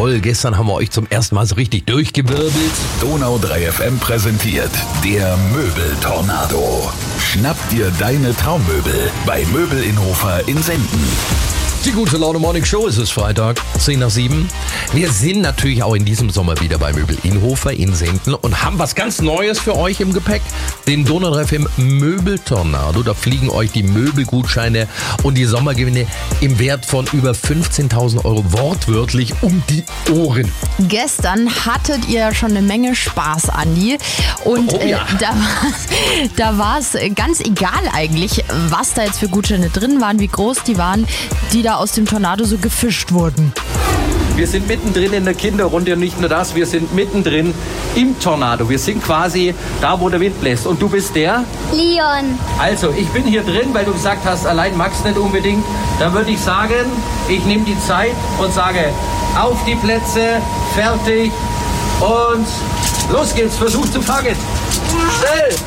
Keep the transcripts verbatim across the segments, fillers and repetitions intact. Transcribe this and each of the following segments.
toll. Gestern haben wir euch zum ersten Mal so richtig durchgewirbelt. Donau drei F M präsentiert der Möbeltornado. Schnapp dir deine Traummöbel bei Möbel Inhofer in Senden. Die gute Laune Morning Show, es ist Freitag, zehn nach sieben. Wir sind natürlich auch in diesem Sommer wieder bei Möbel Inhofer in Senden und haben was ganz Neues für euch im Gepäck. Den Donau drei F M Möbeltornado. Da fliegen euch die Möbelgutscheine und die Sommergewinne im Wert von über fünfzehntausend Euro wortwörtlich um die Ohren. Gestern hattet ihr schon eine Menge Spaß, Andi. Und Oh ja. äh, da, da war es ganz egal eigentlich, was da jetzt für Gutscheine drin waren, wie groß die waren, die da aus dem Tornado so gefischt wurden. Wir sind mittendrin in der Kinderrunde und nicht nur das, wir sind mittendrin im Tornado. Wir sind quasi da, wo der Wind bläst. Und du bist der? Leon. Also, ich bin hier drin, weil du gesagt hast, allein magst nicht unbedingt. Dann würde ich sagen, ich nehme die Zeit und sage, auf die Plätze, fertig und los geht's, Versuch zu fangen. Schnell!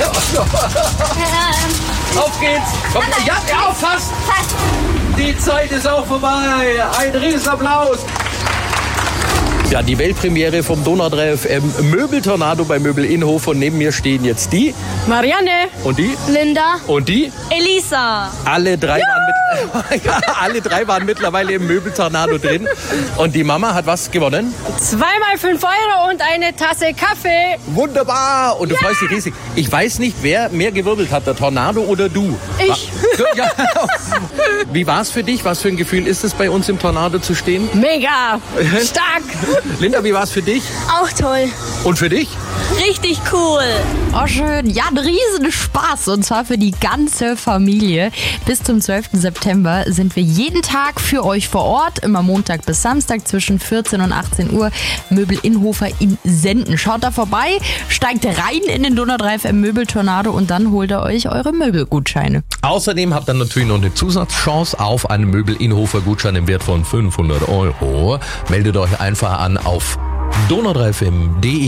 Auf geht's! Komm, ja, ja, fast! Fast. Die Zeit ist auch vorbei. Ein Riesenapplaus. Ja, die Weltpremiere vom Donau drei F M Möbeltornado bei Möbel Inhofer. Und neben mir stehen jetzt die Marianne. und die Linda. und die. Elisa. Alle drei, waren mit, ja, alle drei waren mittlerweile im Möbeltornado drin. Und die Mama hat was gewonnen? Zweimal fünf Euro und eine Tasse Kaffee. Wunderbar. Und du freust dich riesig. Ich weiß nicht, wer mehr gewirbelt hat, der Tornado oder du. Ich. Ja. Wie war es für dich? Was für ein Gefühl ist es, bei uns im Tornado zu stehen? Mega. Stark. Linda, wie war es für dich? Auch toll. Und für dich? Richtig cool. Oh schön, ja, ein riesen Spaß und zwar für die ganze Familie. Bis zum zwölften September sind wir jeden Tag für euch vor Ort, immer Montag bis Samstag zwischen vierzehn und achtzehn Uhr. Möbel Inhofer in Senden. Schaut da vorbei, steigt rein in den Donau drei F M Möbeltornado und dann holt ihr euch eure Möbelgutscheine. Außerdem habt ihr natürlich noch eine Zusatzchance auf einen Möbel Inhofer Gutschein im Wert von fünfhundert Euro. Meldet euch einfach an auf donau drei f m punkt de.